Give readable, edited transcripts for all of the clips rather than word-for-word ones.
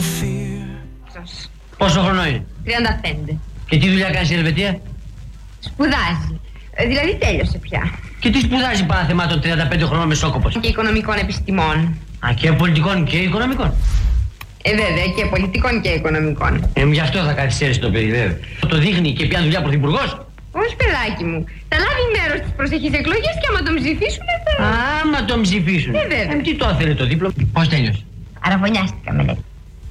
Πόσο χρόνο είναι? 35. Και τι δουλειά κάνει στην Ελβετία? Σπουδάζει. Δηλαδή τέλειωσε πια. Και τι σπουδάζει παραθεμάτων 35 χρονών μεσόκοπος? Και οικονομικών επιστημών. Α, και πολιτικών και οικονομικών. Βέβαια, και πολιτικών και οικονομικών. Γι' αυτό θα καθυστερήσει το παιδί, βέβαια. Το δείχνει και πιάνει δουλειά πρωθυπουργός. Όχι, παιδάκι μου. Θα λάβει μέρος στις προσεχείς εκλογές και άμα τον ψηφίσουν θα... Άμα τον ψηφίσουν. Βέβαια. Τι το ήθελε το δίπλωμα? Πώς τέλειωσε? Αραβωνιάστηκα με λέει.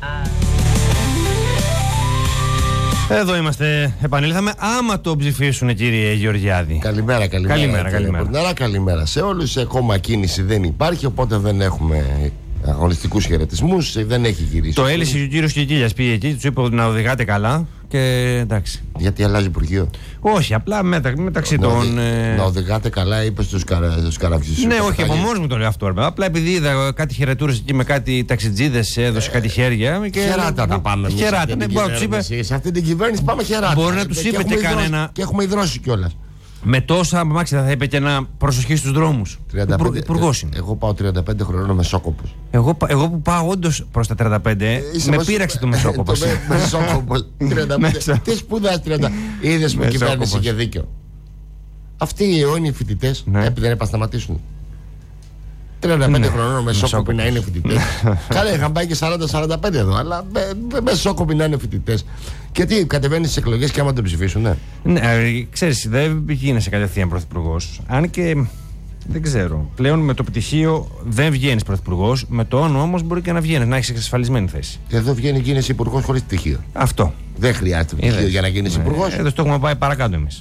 Εδώ είμαστε, επανήλθαμε. Άμα το ψηφίσουν, κύριε Γεωργιάδη. Καλημέρα. Καλημέρα σε όλους. Ακόμα κίνηση δεν υπάρχει, οπότε δεν έχουμε αγωνιστικούς χαιρετισμούς. Δεν έχει γυρίσει. Το έλυσε ο κύριος Κικίλιας, πήγε εκεί, του είπε να οδηγάτε καλά και εντάξει. Γιατί αλλάζει υπουργείο? Όχι, απλά μεταξύ των. Να οδηγάτε καλά, είπε στους καραβιούς. Ναι, όχι, από μόνος μου το λέω αυτό. Απλά επειδή είδα κάτι χαιρετούρες εκεί με κάτι ταξιτζίδες, έδωσε κάτι χέρια. Και... Χεράτα τα πάμε. Χεράτα, ναι, μπορεί να του είπε. Σε αυτή την κυβέρνηση πάμε χεράτα. Μπορεί να του είπε και κανένα. Και έχουμε υδρώσει κιόλας. Με τόσα αμάξια θα είπε και ένα προσοχή στους δρόμους. Υπουργός είναι. Εγώ πάω 35 χρονών μεσόκοπος. Εγώ που πάω όντως προς τα 35, με πείραξε το μεσόκοπος. Μεσόκοπος. 35. Τι σπουδάς 30. Είδες με κυβέρνηση και δίκιο. Αυτοί οι αιώνιοι φοιτητές δεν επασταματήσουν. 35 χρονών μεσόκοποι να είναι φοιτητές. Καλά, είχαν πάει και 40-45 εδώ, αλλά μεσόκοποι να είναι φοιτητές. Και τι, κατεβαίνει στις εκλογές και άμα τον ψηφίσουν, ναι. Ναι, ξέρεις, δεν γίνεσαι κατευθείαν πρωθυπουργός. Αν και δεν ξέρω. Πλέον με το πτυχίο δεν βγαίνεις πρωθυπουργός. Με το όνομα όμως μπορεί και να βγαίνεις, να έχεις εξασφαλισμένη θέση. Εδώ βγαίνει γίνεσαι υπουργός χωρίς πτυχίο. Αυτό. Δεν χρειάζεται πτυχίο για να γίνεις υπουργός. Εδώ το έχουμε πάει παρακάτω εμείς.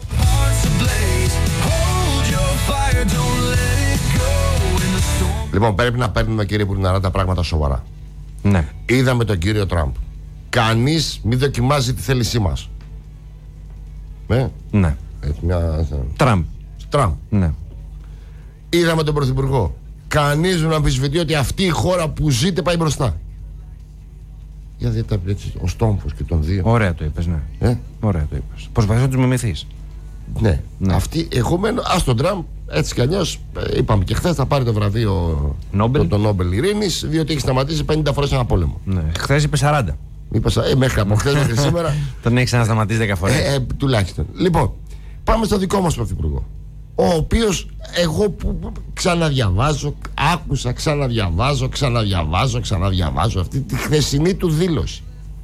Λοιπόν, πρέπει να παίρνουμε, κύριε Πουρναρά, τα πράγματα σοβαρά. Ναι. Είδαμε τον κύριο Τραμπ. Κανείς μην δοκιμάζει τη θέλησή μας. Ναι. Τραμπ. Ναι. Είδαμε τον Πρωθυπουργό. Κανείς δεν αμφισβητεί ότι αυτή η χώρα που ζείτε πάει μπροστά. Για δείτε έτσι, ο στόμφος και των δύο. Ωραία το είπες, ναι. Ωραία το είπες. Προσπαθείς να τους μιμηθείς. Ναι. Αυτή, εγώ μένω, ας τον Τραμπ, έτσι κι αλλιώς, είπαμε και χθες θα πάρει το βραβείο το Νόμπελ Ειρήνης, διότι έχει σταματήσει 50 φορές ένα πόλεμο. Ναι. Χθες είπε 40. Μέχρι από χθες μέχρι σήμερα. Τον έχει ξανασταματήσει 10 φορές. Τουλάχιστον. Λοιπόν, πάμε στο δικό μας Πρωθυπουργό. Ο οποίος εγώ που ξαναδιαβάζω, άκουσα, ξαναδιαβάζω αυτή τη χθεσινή του δήλωση.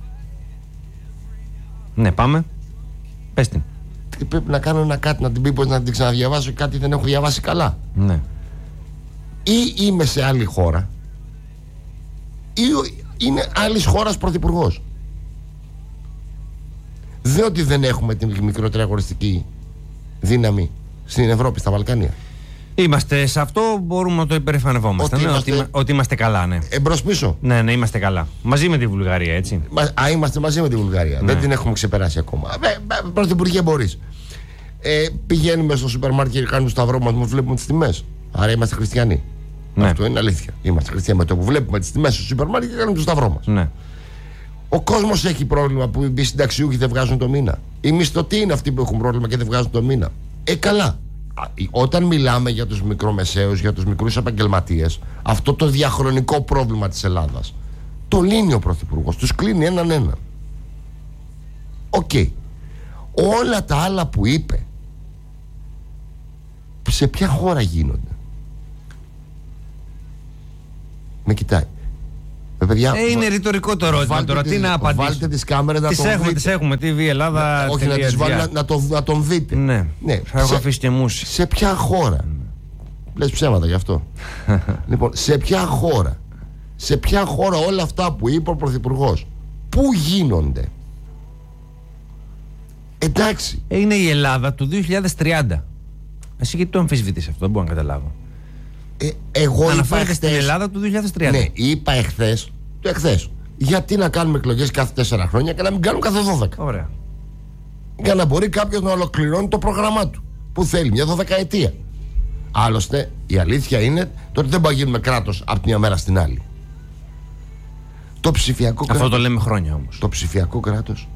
Ναι, πάμε. Πες την. Πρέπει να κάνω ένα κάτι, να την πει πως να την ξαναδιαβάσω, κάτι δεν έχω διαβάσει καλά. Ναι. Ή είμαι σε άλλη χώρα, ή είναι άλλης χώρας πρωθυπουργός. Διότι δεν έχουμε την μικρότερη αγοραστική δύναμη στην Ευρώπη, στα Βαλκάνια. Είμαστε σε αυτό, μπορούμε να το υπερηφανευόμαστε. Ότι είμαστε καλά, ναι. Εμπρός πίσω. Ναι, είμαστε καλά. Μαζί με τη Βουλγαρία, έτσι. Είμαστε μαζί με τη Βουλγαρία. Ναι. Δεν την έχουμε ξεπεράσει ακόμα. Πρωθυπουργέ μπορείς. Πηγαίνουμε στο σούπερ μάρκετ και κάνουμε το σταυρό μας, μου βλέπουμε τις τιμές. Άρα είμαστε χριστιανοί. Ναι. Αυτό είναι αλήθεια. Είμαστε χριστιανοί. Με το που βλέπουμε τις τιμές στο σούπερ μάρκετ και κάνουμε το σταυρό μας. Ναι. Ο κόσμος έχει πρόβλημα που οι συνταξιούχοι δεν βγάζουν το μήνα. Οι μισθωτοί είναι αυτοί που έχουν πρόβλημα και δεν βγάζουν το μήνα. Καλά. Όταν μιλάμε για τους μικρομεσαίους, για τους μικρούς επαγγελματίες, αυτό το διαχρονικό πρόβλημα της Ελλάδας το λύνει ο Πρωθυπουργός. Τους κλείνει έναν. Οκ. Όλα τα άλλα που είπε, σε ποια χώρα γίνονται? Με κοιτάει. Παιδιά, είναι ρητορικό το ερώτημα τώρα. Τι να απαντήσω? Βάλτε τις κάμερες να τον δείτε. Τις έχουμε. TV Ελλάδα. Όχι, να τις βάλω να τον δείτε. Ναι. Θα έχω αφήσει και μουσική. Σε ποια χώρα? Λες ψέματα γι' αυτό. Λοιπόν, σε ποια χώρα όλα αυτά που είπε ο Πρωθυπουργός, πού γίνονται? Εντάξει. Είναι η Ελλάδα του 2030. Εσύ γιατί το αμφισβητείς αυτό? Δεν μπορώ να καταλάβω. Εγώ αναφέρεται στην Ελλάδα του 2030. Ναι, είπα εχθές. Γιατί να κάνουμε εκλογές κάθε 4 χρόνια και να μην κάνουμε κάθε 12? Ωραία. Για να μπορεί κάποιος να ολοκληρώνει το πρόγραμμά του που θέλει, μια 12ετία. Άλλωστε, η αλήθεια είναι ότι δεν μπορεί να γίνουμε κράτος από τη μια μέρα στην άλλη. Το ψηφιακό κράτος. Αυτό το λέμε χρόνια όμως. Το ψηφιακό κράτος,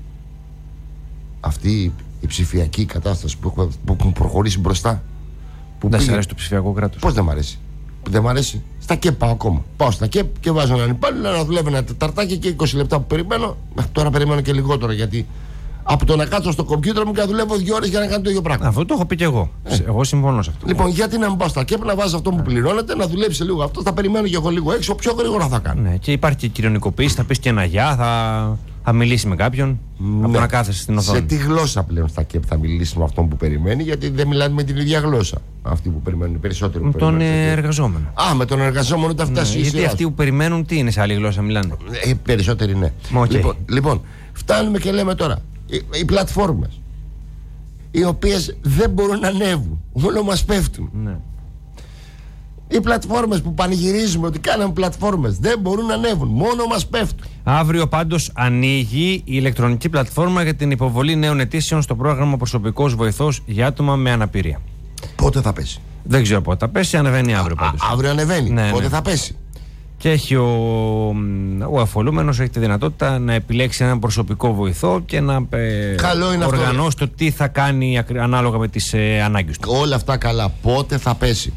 αυτή η ψηφιακή κατάσταση που έχουν προχωρήσει μπροστά. Δεν σε αρέσει το ψηφιακό κράτος? Πώς δεν μ' αρέσει? Δεν μ' αρέσει. Στα ΚΕΠ πάω ακόμα. Πάω στα ΚΕΠ και βάζω έναν υπάλληλο να δουλεύει ένα τεταρτάκι και 20 λεπτά που περιμένω. Τώρα περιμένω και λιγότερο, γιατί από το να κάτσω στο κομπιούτερ μου και να δουλεύω 2 ώρες για να κάνω το ίδιο πράγμα. Αυτό το έχω πει και εγώ. Εγώ συμφωνώ σε αυτό. Λοιπόν, γιατί να μην πάω στα ΚΕΠ, να βάζω αυτό που πληρώνεται, να δουλέψει λίγο αυτό, θα περιμένω και εγώ λίγο έξω, πιο γρήγορα θα κάνω. Ναι, και υπάρχει και κοινωνικοποίηση, θα πει και ένα γεια, θα μιλήσει με κάποιον. Από το να κάθεσαι στην οθόνη. Σε τι γλώσσα πλέον στα ΚΕΠ θα μιλήσει με αυτόν που περιμένει, γιατί δεν μιλάνε με την ίδια γλώσσα αυτοί που περιμένουν οι περισσότεροι. Με τον εργαζόμενο. Με τον εργαζόμενο θα φτάσει. Ναι, γιατί αυτοί που περιμένουν, τι είναι, σε άλλη γλώσσα μιλάνε. Περισσότεροι ναι. Okay. Λοιπόν, φτάνουμε και λέμε τώρα. Οι πλατφόρμες, οι οποίες δεν μπορούν να ανέβουν, όλο μας πέφτουν. Ναι. Οι πλατφόρμες που πανηγυρίζουμε ότι κάναμε πλατφόρμες δεν μπορούν να ανέβουν, μόνο μας πέφτουν. Αύριο πάντως ανοίγει η ηλεκτρονική πλατφόρμα για την υποβολή νέων αιτήσεων στο πρόγραμμα Προσωπικός Βοηθός για άτομα με αναπηρία. Πότε θα πέσει? Δεν ξέρω πότε θα πέσει, ανεβαίνει αύριο πάντως. Αύριο ανεβαίνει. Ναι, πότε ναι. θα πέσει? Και έχει ο αφολούμενος έχει τη δυνατότητα να επιλέξει έναν προσωπικό βοηθό και να οργανώσει το τι θα κάνει ανάλογα με τις ανάγκες του. Όλα αυτά καλά. Πότε θα πέσει?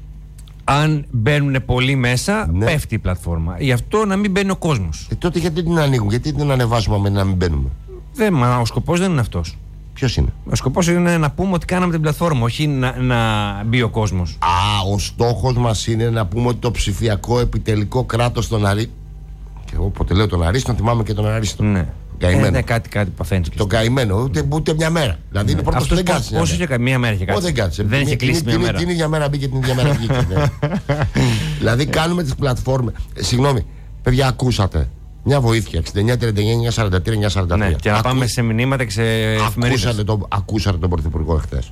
Αν μπαίνουν πολλοί μέσα, ναι, πέφτει η πλατφόρμα. Γι' αυτό να μην μπαίνει ο κόσμος. Τότε γιατί την ανοίγουν, γιατί την ανεβάζουμε με να μην μπαίνουμε? Ο σκοπός δεν είναι αυτός. Ποιος είναι? Ο σκοπός είναι να πούμε ότι κάναμε την πλατφόρμα, όχι να μπει ο κόσμος. Ο στόχος μας είναι να πούμε ότι το ψηφιακό επιτελικό κράτος τον Αρίστο. Και εγώ όποτε λέω τον Αρίστο, θυμάμαι και τον Αρίστο. Ναι. Καημένο. Κάτι παθαίνεις. Τον καημένο, ούτε μια μέρα. Δηλαδή είναι πρώτος που δεν κάτσε. Όσο και μία μέρα είχε κάτσει. Δεν κάτσε. Δεν είχε κλείσει μια μέρα. Την ίδια μέρα μπήκε, την ίδια μέρα βγήκε. Δηλαδή κάνουμε τις πλατφόρμες. Συγγνώμη, παιδιά, ακούσατε. Μια βοήθεια, 69-39-943-943. Ναι, και να πάμε σε μηνύματα και σε εφημερίδες. Ακούσατε τον Πρωθυπουργό εχθές.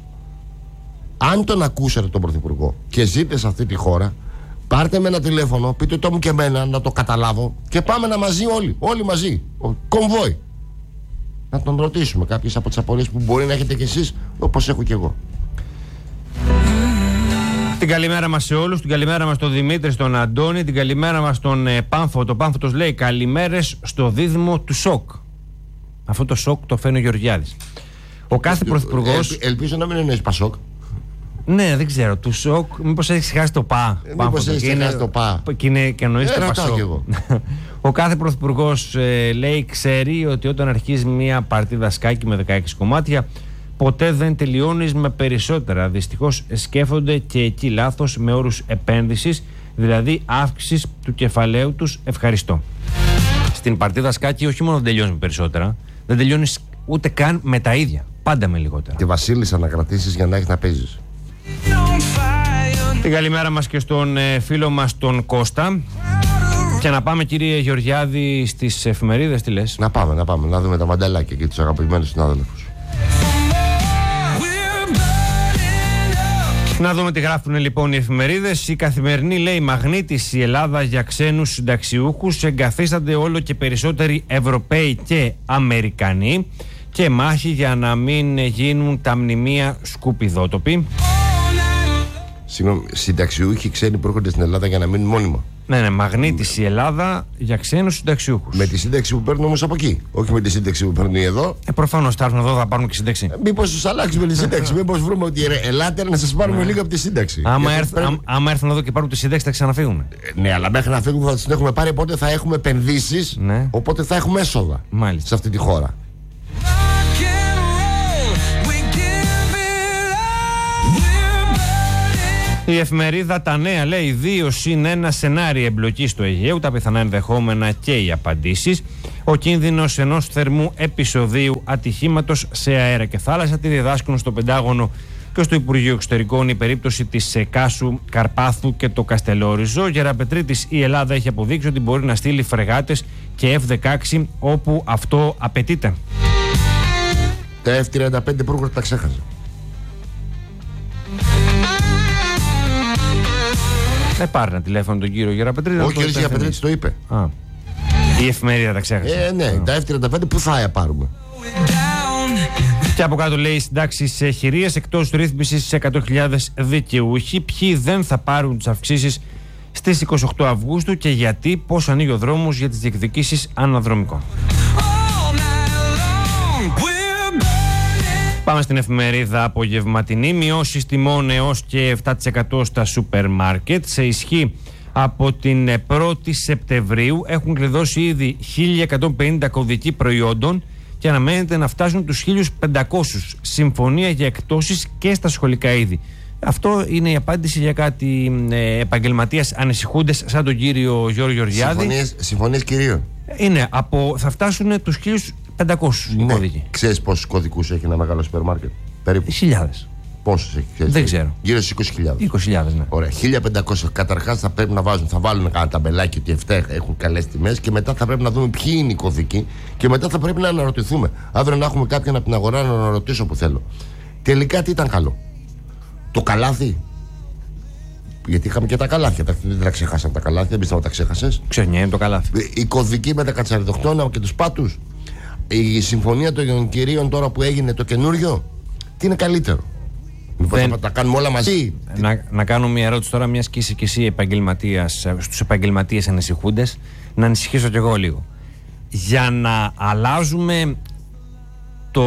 Αν τον ακούσατε τον Πρωθυπουργό και ζείτε σε αυτή τη χώρα, πάρτε με ένα τηλέφωνο, πείτε το μου και εμένα να το καταλάβω και πάμε να μαζί όλοι μαζί. Κομβόι. Να τον ρωτήσουμε κάποιες από τις απορίες που μπορεί να έχετε κι εσείς, όπως έχω κι εγώ. Την καλημέρα μας σε όλους, την καλημέρα μας στον Δημήτρη, στον Αντώνη, την καλημέρα μας στον Πάμφο. Το Πάμφωτος λέει καλημέρες στο δίδυμο του ΣΟΚ. Αυτό το ΣΟΚ το φέρνει ο Γεωργιάδης. Ο κάθε πρωθυπουργός. Ελπίζω να μην εννοείς ΠΑΣΟΚ. Ναι, δεν ξέρω. Του ΣΟΚ, μήπως έχεις χάσει το ΠΑ. Μήπως έχεις χάσει το ΠΑ. Και εννοείς το ΠΑΣΟΚ. Ο κάθε πρωθυπουργός λέει, ξέρει ότι όταν αρχίζει μια παρτίδα σκάκι με 16 κομμάτια, ποτέ δεν τελειώνεις με περισσότερα. Δυστυχώς σκέφτονται και εκεί λάθος με όρους επένδυσης, δηλαδή αύξησης του κεφαλαίου τους. Ευχαριστώ. Στην παρτίδα σκάκι όχι μόνο δεν τελειώνεις με περισσότερα, δεν τελειώνεις ούτε καν με τα ίδια. Πάντα με λιγότερα. Και Βασίλισσα να κρατήσεις για να έχεις να παίζεις. Την καλημέρα μας και στον φίλο μας τον Κώστα. Και να πάμε, κύριε Γεωργιάδη, στις εφημερίδες, τι λες? Να πάμε, να δούμε τα μανταλάκια και τους αγαπημένους συνάδελφους. Να δούμε τι γράφουν λοιπόν οι εφημερίδες. Η Καθημερινή λέει μαγνήτης η Ελλάδα για ξένους συνταξιούχους. Εγκαθίστανται όλο και περισσότεροι Ευρωπαίοι και Αμερικανοί και μάχη για να μην γίνουν τα μνημεία σκουπιδότοποι. Συγγνώμη, συνταξιούχοι ξένοι που έρχονται στην Ελλάδα για να μείνουν μόνιμα. Ναι, μαγνήτης η Ελλάδα για ξένους συνταξιούχους. Με τη σύνταξη που παίρνουν όμως από εκεί. Όχι με τη σύνταξη που παίρνουν εδώ. Προφανώς θα έρθουν εδώ, θα πάρουν και σύνταξη. Μήπως τους αλλάξουμε τη σύνταξη. Μήπως βρούμε ότι ελάτε να σας πάρουμε λίγο από τη σύνταξη. Άμα έρθουν εδώ και πάρουν τη σύνταξη, θα ξαναφύγουν. Ναι, αλλά μέχρι να φύγουν θα τους την έχουμε πάρει. Οπότε θα έχουμε επενδύσεις. Ναι. Οπότε θα έχουμε έσοδα. Μάλιστα. Σε αυτή τη χώρα. Η εφημερίδα Τα Νέα λέει 2+1 σενάρια εμπλοκής του Αιγαίου, τα πιθανά ενδεχόμενα και οι απαντήσεις. Ο κίνδυνος ενός θερμού επεισοδίου ατυχήματος σε αέρα και θάλασσα. Τη διδάσκουν στο Πεντάγωνο και στο Υπουργείο Εξωτερικών η περίπτωση της Κάσου, Καρπάθου και το Καστελόριζο. Γεραπετρίτης, η Ελλάδα έχει αποδείξει ότι μπορεί να στείλει φρεγάτες και F-16 όπου αυτό απαιτείται. Τα F-35 πρόκειται τα ξέχασε. Πάρει ένα τηλέφωνο τον κύριο Γεραπετρίτη. Όχι, ο κύριος Γεραπετρίτης το είπε. Η εφημερίδα τα ξέχασε. Ναι, τα F-35 που θα πάρουμε. Και από κάτω λέει συντάξεις σε χειρίες εκτός ρύθμισης σε 100.000 δικαιούχοι. Ποιοι δεν θα πάρουν τις αυξήσεις στις 28 Αυγούστου και γιατί, πώς ανοίγει ο δρόμος για τις διεκδικήσεις αναδρομικών. Πάμε στην εφημερίδα Απογευματινή. Μειώσεις τιμών έως και 7% στα σούπερ μάρκετ. Σε ισχύ Από την 1η Σεπτεμβρίου έχουν κλειδώσει ήδη 1.150 κωδικοί προϊόντων και αναμένεται να φτάσουν τους 1.500. Συμφωνία για εκτόσεις και στα σχολικά είδη. Αυτό είναι η απάντηση για κάτι επαγγελματίες ανησυχούντες σαν τον κύριο Γιώργο Γεωργιάδη. Συμφωνίες κυρίων. Είναι θα φτάσουν τους 1.500 κώδικοι. Ξέρεις πόσους κωδικούς έχει ένα μεγάλο σούπερ μάρκετ? Περίπου. Χιλιάδες. Πόσους έχει, ξέρεις? Δεν ξέρω. Γύρω στους 20.000. 20.000, ναι. Ωραία. 1.500. Καταρχάς θα πρέπει να θα βάλουν ένα ταμπελάκι ότι 7 έχουν καλές τιμές και μετά θα πρέπει να δούμε ποιοι είναι οι κωδικοί και μετά θα πρέπει να αναρωτηθούμε. Αύριο να έχουμε κάποιον από την αγορά να αναρωτήσω που θέλω. Τελικά τι ήταν καλό? Το καλάθι? Γιατί είχαμε και τα καλάθια. Δεν τα ξεχάσαμε τα καλάθια. Δεν πιστεύω τα ξέχασες. Ξενιέται το καλάθι. Οι κωδικοί με τα κατσαριδοκτώνα και τους πάτους. Η συμφωνία των κυρίων τώρα που έγινε το καινούριο. Τι είναι καλύτερο? Μήπως θα τα κάνουμε όλα μαζί? Να κάνω μια ερώτηση τώρα, μιας και είσαι και εσύ επαγγελματίας, στους επαγγελματίες ανησυχούντες, να ανησυχήσω κι εγώ λίγο. Για να αλλάζουμε το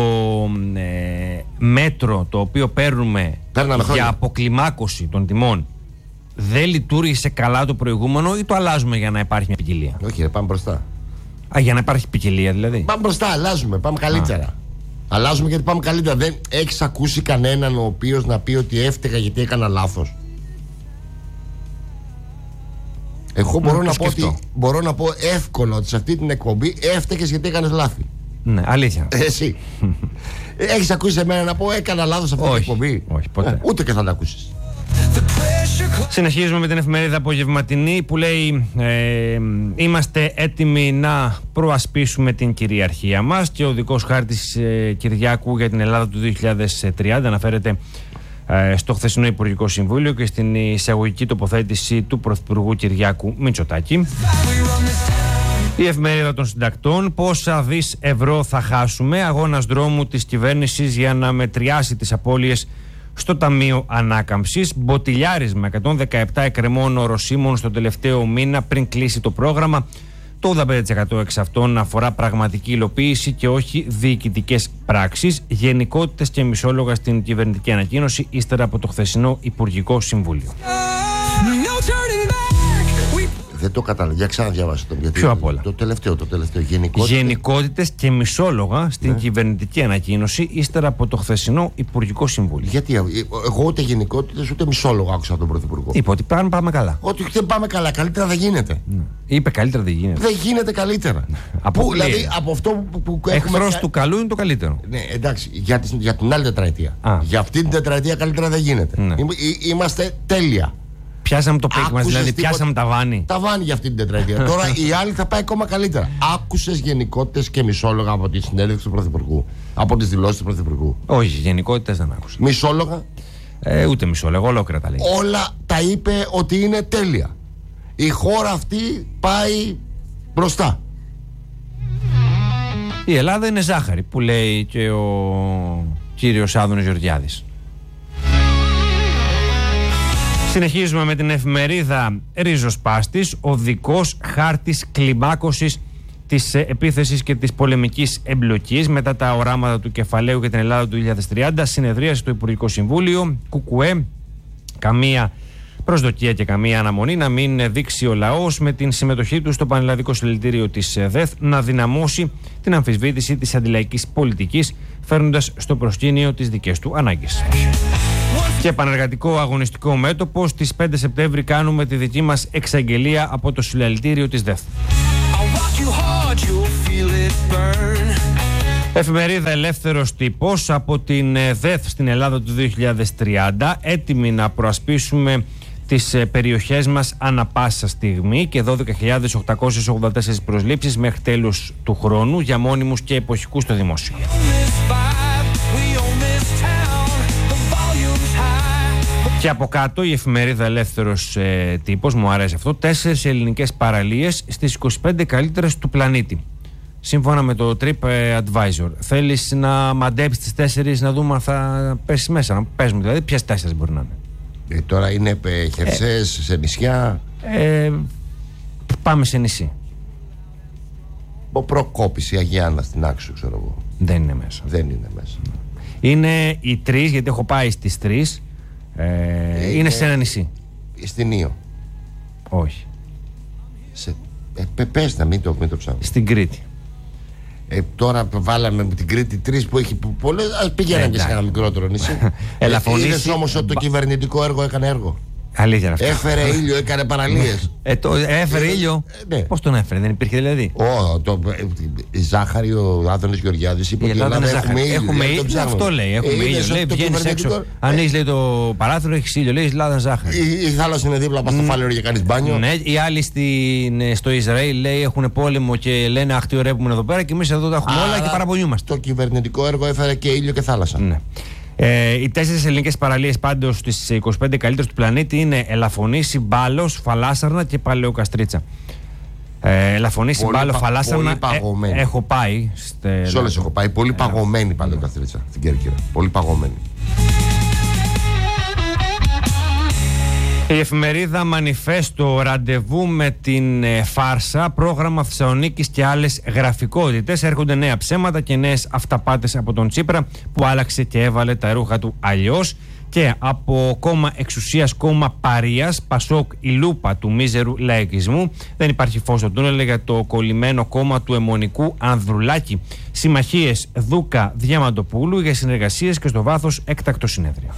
μέτρο το οποίο παίρνουμε για αποκλιμάκωση των τιμών, δεν λειτουργήσε καλά το προηγούμενο ή το αλλάζουμε για να υπάρχει μια ποικιλία? Όχι, πάμε μπροστά. Για να υπάρχει ποικιλία δηλαδή. Πάμε μπροστά, αλλάζουμε, πάμε καλύτερα. Αλλάζουμε γιατί πάμε καλύτερα. Δεν έχεις ακούσει κανέναν ο οποίος να πει ότι έφταιγα γιατί έκανα λάθος? Εγώ μπορώ να πω εύκολα ότι σε αυτή την εκπομπή έφταιγες γιατί έκανες λάθη. Ναι, αλήθεια. Εσύ. Έχεις ακούσει εμένα να πω έκανα λάθος σε αυτή την εκπομπή? Όχι, ποτέ. Ούτε και θα τα ακούσεις. Συνεχίζουμε με την εφημερίδα Απογευματινή που λέει είμαστε έτοιμοι να προασπίσουμε την κυριαρχία μας, και ο οδικός χάρτης Κυριάκου για την Ελλάδα του 2030 αναφέρεται στο χθεσινό Υπουργικό Συμβούλιο και στην εισαγωγική τοποθέτηση του Πρωθυπουργού Κυριάκου Μητσοτάκη. Η εφημερίδα των συντακτών, πόσα δις ευρώ θα χάσουμε, αγώνας δρόμου της κυβέρνησης για να μετριάσει τις απώλειες στο Ταμείο Ανάκαμψης, μποτιλιάρισμα 117 εκκρεμών οροσίμων στον τελευταίο μήνα πριν κλείσει το πρόγραμμα. Το 85% εξ αυτών αφορά πραγματική υλοποίηση και όχι διοικητικές πράξεις. Γενικότητες και μισόλογα στην κυβερνητική ανακοίνωση ύστερα από το χθεσινό Υπουργικό Συμβούλιο. Δεν το κατάλαβα. Για ξαναδιάβασε το. Ποιο απ' όλα? Το τελευταίο. Γενικότητες και μισόλογα στην κυβερνητική ανακοίνωση ύστερα από το χθεσινό Υπουργικό Συμβούλιο. Γιατί εγώ ούτε γενικότητες ούτε μισόλογα άκουσα από τον Πρωθυπουργό. Είπε ότι πάμε καλά. Ότι δεν πάμε καλά. Καλύτερα δεν γίνεται. Είπε καλύτερα δεν γίνεται. Δεν γίνεται καλύτερα. Δηλαδή από αυτό που έχουμε. Εχθρός του καλού είναι το καλύτερο. Ναι, εντάξει. Για την άλλη τετραετία. Για αυτή την τετραετία καλύτερα δεν γίνεται. Ναι. Είμαστε τέλεια. Πιάσαμε το πίκμα, δηλαδή πιάσαμε τα βάνη. Τα βάνη για αυτή την τετραετία. Τώρα η άλλη θα πάει ακόμα καλύτερα. Άκουσες γενικότητες και μισόλογα από τη συνέντευξη του Πρωθυπουργού? Από τις δηλώσεις του Πρωθυπουργού? Όχι, γενικότητες δεν άκουσα. Μισόλογα? Ούτε μισόλογα, ολόκληρα τα λέει. Όλα τα είπε ότι είναι τέλεια. Η χώρα αυτή πάει μπροστά. Η Ελλάδα είναι ζάχαρη, που λέει και ο κύριος Άδωνης Γεωργιάδης. Συνεχίζουμε με την εφημερίδα Ριζοσπάστης, οδικός χάρτης κλιμάκωσης της επίθεσης και της πολεμικής εμπλοκής μετά τα οράματα του κεφαλαίου για την Ελλάδα του 2030. Συνεδρίαση στο Υπουργικό Συμβούλιο, ΚΚΕ, καμία προσδοκία και καμία αναμονή να μην δείξει ο λαός με την συμμετοχή του στο Πανελλαδικό Συλλαλητήριο της ΔΕΘ να δυναμώσει την αμφισβήτηση της αντιλαϊκής πολιτικής, φέρνοντας στο προσκήνιο τις δικές του ανάγκες. Και πανεργατικό αγωνιστικό μέτωπο, στις 5 Σεπτέμβρη κάνουμε τη δική μας εξαγγελία από το Συλλαλητήριο της ΔΕΘ. Εφημερίδα Ελεύθερος Τύπος, από την ΔΕΘ στην Ελλάδα του 2030, έτοιμοι να προασπίσουμε τις περιοχές μας ανα πάσα στιγμή, και 12.884 προσλήψεις μέχρι τέλους του χρόνου για μόνιμους και εποχικούς στο δημόσιο. Και από κάτω η εφημερίδα Ελεύθερος Τύπος, μου αρέσει αυτό, 4 ελληνικές παραλίες στις 25 καλύτερες του πλανήτη, σύμφωνα με το TripAdvisor. Θέλεις να μαντέψεις τις 4 να δούμε αν θα πέσεις μέσα? Πες μου δηλαδή ποιες 4 μπορεί να είναι. Τώρα είναι χερσαίες, σε νησιά. Πάμε σε νησί. Προκόπηση, Αγιάννα στην Άξο, ξέρω εγώ. Δεν είναι μέσα. Δεν είναι μέσα. Είναι οι 3, γιατί έχω πάει στις 3. Είναι σε ένα νησί. Στην Ήο. Όχι. Πες να μην το ψάχνω. Στην Κρήτη. Τώρα βάλαμε την Κρήτη 3 που έχει πολλές. Ας πηγαίναμε και σε ένα μικρότερο νησί. Είδες όμως ότι το κυβερνητικό έργο έκανε έργο. Αλήθεια αυτό. Έφερε ήλιο, έκανε παραλίες. Έφερε ήλιο. Ναι. Πώς τον έφερε, δεν υπήρχε δηλαδή? Η Ζάχαρη, ο Άδωνης Γεωργιάδης είπε ότι έχουμε ήλιο. Αυτό λέει. Έχουμε ήλιο. Λέει βγαίνεις έξω. Ανοίγεις λέει το παράθυρο, έχεις ήλιο. Λέει Ελλάδα ζάχαρη. Η θάλασσα είναι δίπλα, πας στο φάλαιρο και κάνεις μπάνιο. Ναι, οι άλλοι στο Ισραήλ λέει έχουν πόλεμο και λένε αχ τι ωραία που είναι εδώ πέρα και εμείς εδώ τα έχουμε όλα και παραπονιούμαστε. Το κυβερνητικό έργο έφερε και ήλιο και θάλασσα. Οι 4 ελληνικές παραλίες πάντως στις 25 καλύτερες του πλανήτη είναι Ελαφωνήσι, Μπάλος, Φαλάσσαρνα και Παλαιοκαστρίτσα. Ελαφωνήσι, Μπάλο, Φαλάσσαρνα. Έχω πάει. Σε όλες έχω πάει. Πολύ παγωμένη Παλαιοκαστρίτσα στην Κέρκυρα. Πολύ παγωμένη. Η εφημερίδα Μανιφέστο, ραντεβού με την φάρσα, πρόγραμμα Θεσσαλονίκης και άλλες γραφικότητες. Έρχονται νέα ψέματα και νέες αυταπάτες από τον Τσίπρα που άλλαξε και έβαλε τα ρούχα του αλλιώς. Και από κόμμα εξουσίας, κόμμα παρείας, Πασόκ, η λούπα του μίζερου λαϊκισμού. Δεν υπάρχει φως στο τούνελ για το κολλημένο κόμμα του αιμονικού Ανδρουλάκη. Συμμαχίες Δούκα Διαμαντοπούλου για συνεργασίες και στο βάθος έκτακτο συνέδριο.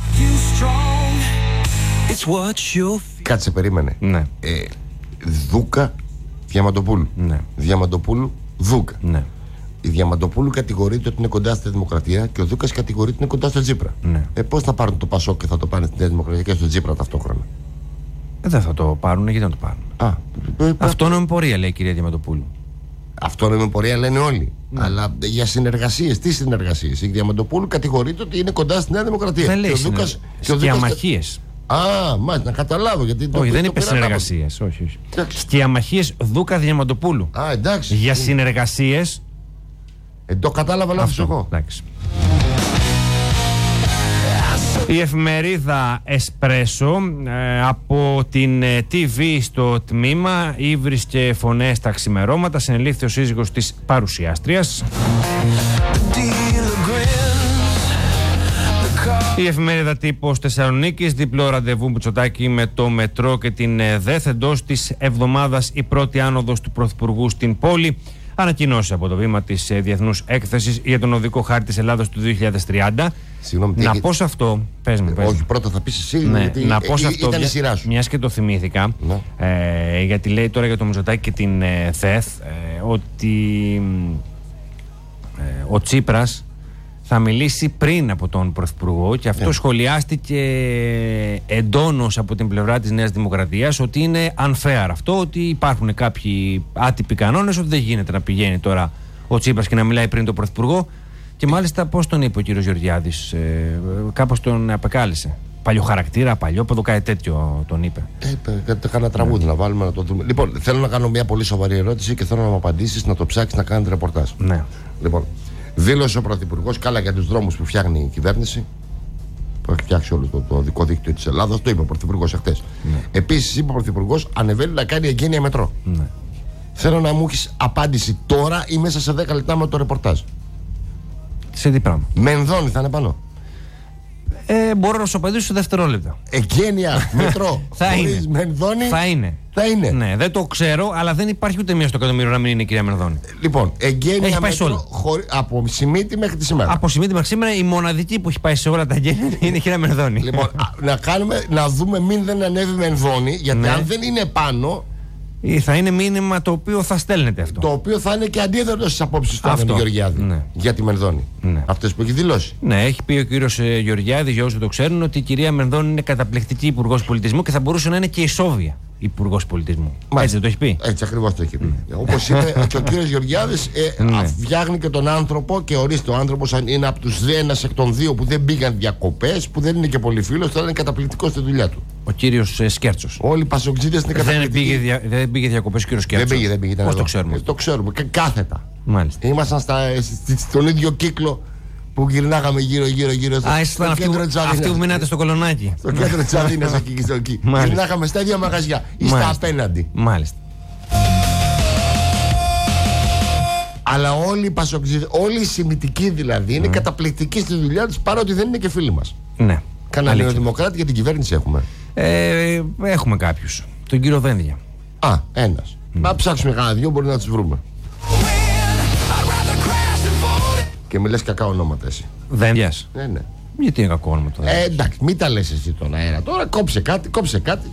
Κάτσε, περίμενε. Ναι. Δούκα Διαμαντοπούλου. Ναι. Διαμαντοπούλου Δούκα. Ναι. Η Διαμαντοπούλου κατηγορείται ότι είναι κοντά στη Δημοκρατία και ο Δούκας κατηγορείται ότι είναι κοντά στο Τσίπρα. Ναι. Πώς θα πάρουν το Πασόκ και θα το πάνε στη Νέα Δημοκρατία και στο Τσίπρα ταυτόχρονα? Δεν θα το πάρουν, γιατί να το πάρουν. Αυτόνομη πορεία, λέει η κυρία Διαμαντοπούλου. Αυτόνομη πορεία λένε όλοι. Ναι. Αλλά για συνεργασίες, τι συνεργασίες? Η Διαμαντοπούλου κατηγορείται ότι είναι κοντά στη Νέα Δημοκρατία. Δεν λέει σκιαμαχίες. Μάλιστα, να καταλάβω γιατί. Όχι, δεν είπε συνεργασίες. Όχι. Σκιαμαχίες Δούκα Διαμαντοπούλου. Εντάξει. Για συνεργασίες. Το κατάλαβα λάθος εγώ. Εντάξει. Η εφημερίδα Εσπρέσο από την TV στο τμήμα ύβρις και φωνές τα ξημερώματα. Συνελήφθη ο σύζυγος της παρουσιάστριας. Η εφημερίδα Τύπος Θεσσαλονίκης, διπλό ραντεβού Μητσοτάκη με το μετρό και την ΔΕΘ. Εντός της εβδομάδας η πρώτη άνοδος του Πρωθυπουργού στην πόλη. Ανακοινώσει από το βήμα της Διεθνούς Έκθεσης για τον οδικό χάρτη της Ελλάδας του 2030. Συγγνώμη, να πω σε αυτό. Πες μου. Όχι, πρώτα θα πεις εσύ. Ναι, γιατί να πω σε αυτό. Ήταν η σειρά σου. Μιας και το θυμήθηκα. Ναι. Γιατί λέει τώρα για τον Μητσοτάκη και την ΔΕΘ ότι ο Τσίπρας θα μιλήσει πριν από τον Πρωθυπουργό και αυτό σχολιάστηκε εντόνως από την πλευρά της Νέας Δημοκρατίας ότι είναι unfair αυτό, ότι υπάρχουν κάποιοι άτυποι κανόνες, ότι δεν γίνεται να πηγαίνει τώρα ο Τσίπρας και να μιλάει πριν τον Πρωθυπουργό. Και μάλιστα πώς τον είπε ο κύριος Γεωργιάδης, κάπως τον απεκάλεσε. Παλιοχαρακτήρα, παλιόποδο, κάτι τέτοιο τον είπε. Κάνα τραγούδι να βάλουμε να το δούμε. Λοιπόν, θέλω να κάνω μια πολύ σοβαρή ερώτηση και θέλω να μου απαντήσεις, να το ψάξεις, να κάνετε ρεπορτάζ. Ναι. Λοιπόν, δήλωσε ο Πρωθυπουργός καλά για τους δρόμους που φτιάχνει η κυβέρνηση, που έχει φτιάξει όλο το δικό δίκτυο της Ελλάδας. Το είπε ο Πρωθυπουργός εχθές. Ναι. Επίσης, είπε ο Πρωθυπουργός, ανεβαίνει να κάνει εγγένεια μετρό. Ναι. Θέλω να μου έχεις απάντηση τώρα ή μέσα σε 10 λεπτά με το ρεπορτάζ. Σε τι πράγμα? Μενδώνη θα είναι πάνω. Μπορώ να σου απαντήσω σε δευτερόλεπτα. Εγγένεια μετρό. Θα είναι. Μενδώνη. Θα είναι. Ναι, δεν το ξέρω, αλλά δεν υπάρχει ούτε μία στο εκατομμύριο να μην είναι η κυρία Μενδώνη. Λοιπόν, εγγένεια μετρό από Σιμίτη μέχρι τη σήμερα. Από Σιμίτη μέχρι σήμερα η μοναδική που έχει πάει σε όλα τα εγγένεια είναι η κυρία Μενδώνη. Λοιπόν, να δούμε μην δεν ανέβει Μενδώνη, γιατί αν δεν είναι πάνω. Θα είναι μήνυμα το οποίο θα στέλνετε αυτό. Το οποίο θα είναι και αντίθετο στις απόψεις του Άδωνη Γεωργιάδη για τη Μενδώνη. Ναι. Αυτές που έχει δηλώσει. Ναι, έχει πει ο κύριος Γεωργιάδης, για όσους το ξέρουν, ότι η κυρία Μενδώνη είναι καταπληκτική υπουργός πολιτισμού και θα μπορούσε να είναι και η Σόβια υπουργός πολιτισμού. Έτσι δεν το έχει πει? Έτσι ακριβώς το έχει πει. Όπως είπε και ο κύριος Γεωργιάδης, φτιάχνει και τον άνθρωπο και ορίστε ο άνθρωπος είναι από τους ένας εκ των δύο που δεν πήγαν διακοπές, που δεν είναι και πολύ φίλος, τώρα είναι καταπληκτικός στη δουλειά του. Ο κύριος Σκέρτσος. Όλοι οι πασοκτζίδες είναι καταπληκτικοί. Δεν πήγε διακοπές ο κύριος Σκέρτσος. Δεν πήγε. Πώς το ξέρουμε? Το ξέρουμε. Κάθετα. Μάλιστα. Ήμασταν στον ίδιο κύκλο που γυρνάγαμε γύρω. Ήσασταν αυτοί που μείνατε στο Κολονάκι. Στο κέντρο της Αθήνας εκεί. Γυρνάγαμε στα ίδια μαγαζιά ή στα απέναντι. Μάλιστα. Αλλά όλοι οι πασοκτζίδες, όλοι οι σημιτικοί δηλαδή, είναι καταπληκτικοί στη δουλειά τους, παρότι δεν είναι και φίλοι μας. Ναι. Κανένα νεοδημοκράτη για την κυβέρνηση έχουμε. Έχουμε κάποιους. Τον κύριο Δένδια. Α, ένας. Να ψάξουμε κανένα δυο, μπορεί να τους βρούμε. Και μη λες κακά ονόματα εσύ. Δένδιας. Ναι. Γιατί είναι κακό όνομα το Δένδιας? Εντάξει, μην τα λες εσύ τον αέρα. Τώρα κόψε κάτι.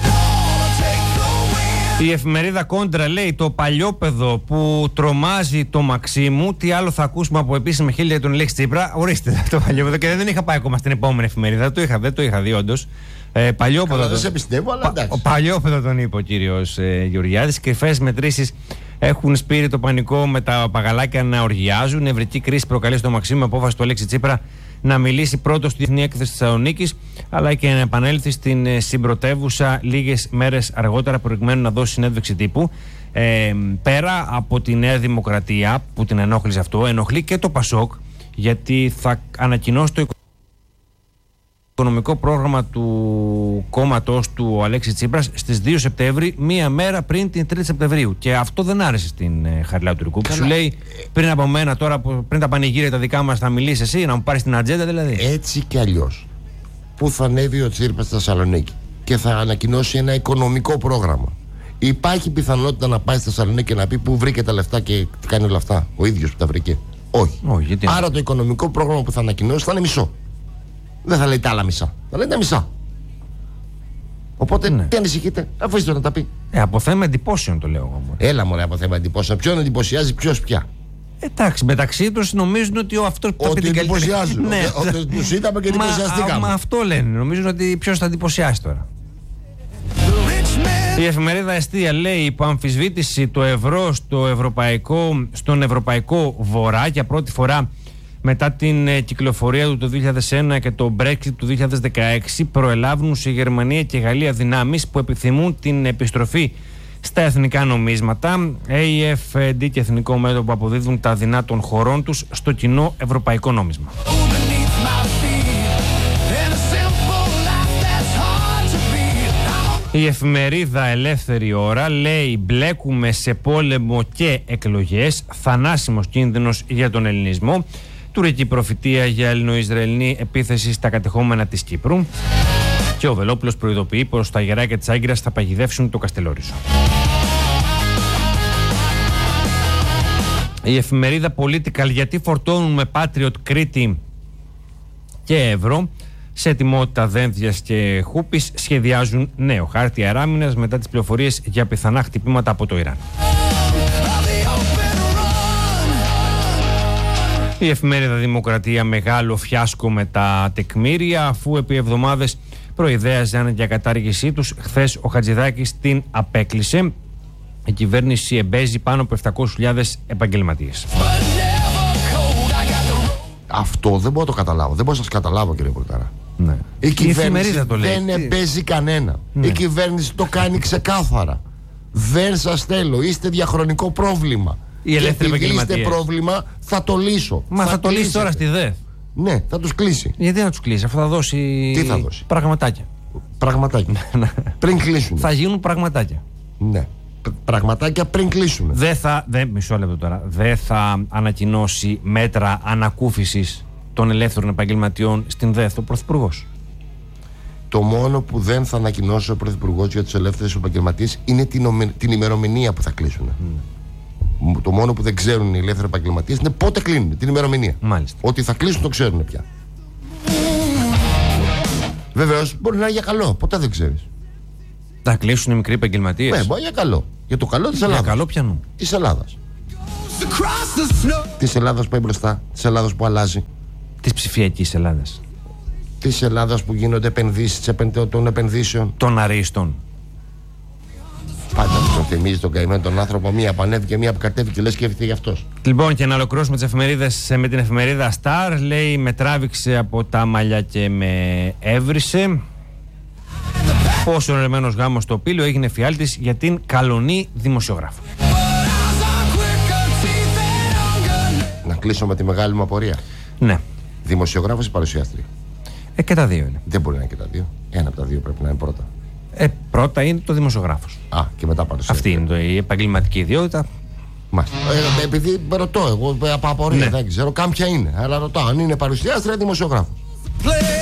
Η εφημερίδα Κόντρα λέει: το παλιόπαιδο που τρομάζει το Μαξίμου. Τι άλλο θα ακούσουμε από επίσημα χείλη για τον Αλέξη Τσίπρα? Ορίστε το παλιόπαιδο. Και δεν είχα πάει ακόμα στην επόμενη εφημερίδα. Δεν το είχα δει όντως. Παλιόπαιδο. Δεν σε πιστεύω, αλλά εντάξει. Ο παλιόπαιδο τον είπε ο κύριος Γεωργιάδης. Κρυφές μετρήσεις έχουν σπείρει το πανικό με τα παγαλάκια να οργιάζουν. Νευρική κρίση προκαλεί στο Μαξίμου απόφαση του Αλέξη Τσίπρα να μιλήσει πρώτος στη Διεθνή Έκθεση της Θεσσαλονίκης, αλλά και να επανέλθει στην συμπρωτεύουσα λίγες μέρες αργότερα, προκειμένου να δώσει συνέντευξη τύπου. Πέρα από τη Νέα Δημοκρατία που την ενόχλησε αυτό, ενοχλεί και το ΠΑΣΟΚ, γιατί θα ανακοινώσει το οικονομικό πρόγραμμα του κόμματος του ο Αλέξη Τσίπρας στις 2 Σεπτέμβρη, μία μέρα πριν την 3η Σεπτεμβρίου. Και αυτό δεν άρεσε στην Χαριλάου Τουρκού. Σου λέει πριν από μένα, τώρα πριν τα πανηγύρια τα δικά μας, θα μιλήσει εσύ, να μου πάρεις την ατζέντα δηλαδή. Έτσι κι αλλιώς, που θα ανέβει ο Τσίπρας στη Θεσσαλονίκη και θα ανακοινώσει ένα οικονομικό πρόγραμμα, υπάρχει πιθανότητα να πάει στη Θεσσαλονίκη και να πει πού βρήκε τα λεφτά και τι κάνει όλα αυτά? Ο ίδιος που τα βρήκε? Όχι. Άρα το οικονομικό πρόγραμμα που θα ανακοινώσει θα είναι μισό. Δεν θα λέει τα άλλα μισά. Θα λέει τα μισά. Οπότε τι ανησυχείτε? Αφήστε να τα πει. Από θέμα εντυπώσεων το λέω εγώ. Έλα μωρέ, από θέμα εντυπώσεων. Ποιον εντυπωσιάζει ποιος πια? Εντάξει, μεταξύ τους νομίζουν ότι αυτός που θα πει την καλύτερη. Ότι τους είδαμε και εντυπωσιαστήκαμε. Μα αυτό λένε. Νομίζουν ότι ποιος θα εντυπωσιάσει τώρα. Η εφημερίδα Εστία λέει: υπό αμφισβήτηση το ευρώ στον ευρωπαϊκό βορρά για πρώτη φορά μετά την κυκλοφορία του το 2001 και το Brexit του 2016, προελάβουν σε Γερμανία και Γαλλία δυνάμεις που επιθυμούν την επιστροφή στα εθνικά νομίσματα. AFD και Εθνικό Μέτωπο αποδίδουν τα δεινά των χωρών τους στο κοινό ευρωπαϊκό νόμισμα. Η εφημερίδα Ελεύθερη Ώρα λέει: μπλέκουμε σε πόλεμο και εκλογές, θανάσιμος κίνδυνος για τον ελληνισμό. Τουρκική προφητεία για ελληνο-ισραηλινή επίθεση στα κατεχόμενα της Κύπρου. Και ο Βελόπουλος προειδοποιεί πως τα γεράκια της Άγκυρας θα παγιδεύσουν το Καστελόριζο. Η εφημερίδα Political: γιατί φορτώνουν με Patriot Κρήτη και Εύρω. Σε ετοιμότητα Δένδιας και Χούπης σχεδιάζουν νέο χάρτη αεράμινας μετά τις πληροφορίες για πιθανά χτυπήματα από το Ιράν. Η εφημερίδα Δημοκρατία: μεγάλο φιάσκο με τα τεκμήρια, αφού επί εβδομάδες προειδέαζαν για κατάργησή τους. Χθες ο Χατζηδάκης την απέκλεισε. Η κυβέρνηση εμπέζει πάνω από 700.000 επαγγελματίες. Αυτό δεν μπορώ να το καταλάβω. Δεν μπορώ να σας καταλάβω, κύριε Πορτάρα. Ναι. Η κυβέρνηση δεν εμπέζει κανένα. Ναι. Η κυβέρνηση το κάνει ξεκάθαρα. Δεν σας θέλω. Είστε διαχρονικό πρόβλημα. Οι ελεύθεροι επαγγελματίες. Είστε πρόβλημα, θα το λύσω. Μα θα το λύσει τώρα στη ΔΕΘ. Ναι, θα τους κλείσει. Γιατί να τους κλείσει, αφού θα δώσει. Τι θα δώσει? Πραγματάκια. Πραγματάκια. Πριν κλείσουν. Θα γίνουν πραγματάκια. Ναι. Πραγματάκια πριν κλείσουν. Μισό λεπτό τώρα. Δεν θα ανακοινώσει μέτρα ανακούφισης των ελεύθερων επαγγελματιών στην ΔΕΘ ο Πρωθυπουργός? Το μόνο που δεν θα ανακοινώσει ο Πρωθυπουργός για τους ελεύθερους επαγγελματίες είναι την ημερομηνία που θα κλείσουν. Το μόνο που δεν ξέρουν οι ελεύθεροι επαγγελματίες είναι πότε κλείνουν, την ημερομηνία. Μάλιστα. Ότι θα κλείσουν το ξέρουν πια. Βεβαίως μπορεί να είναι για καλό, ποτέ δεν ξέρεις. Θα κλείσουν οι μικροί επαγγελματίες? Ναι, μπορεί για καλό. Για το καλό της Ελλάδας. Για καλό πιανού? Της Ελλάδας. Της Ελλάδας που πάει μπροστά, της Ελλάδας που αλλάζει. Της ψηφιακής Ελλάδας. Της Ελλάδας που γίνονται επενδύσεις των επενδύσεων. Των αρίστων. Πάντα τον θυμίζει τον καημένο τον άνθρωπο. Μία που ανέβηκε, μία που κατέβηκε, λες σκέφτεται γι' αυτός. Λοιπόν, και να ολοκληρώσουμε τις εφημερίδες με την εφημερίδα Star. Λέει: με τράβηξε από τα μαλλιά και με έβρισε. Πόσο ωρεμένος γάμος στο Πήλιο έγινε φιάλτης για την καλονή δημοσιογράφο. Να κλείσω με τη μεγάλη μου απορία. Ναι. Δημοσιογράφος ή παρουσιάστρια? Και τα δύο είναι. Δεν μπορεί να είναι και τα δύο. Ένα από τα δύο πρέπει να είναι πρώτα. Πρώτα είναι το δημοσιογράφος. Και μετά παρουσιάστρια. Αυτή είναι η επαγγελματική ιδιότητα. Μάλιστα. Επειδή ρωτώ εγώ από απορία, δεν ξέρω καν ποια είναι. Αλλά ρωτάω αν είναι παρουσιάστρια ή δημοσιογράφος.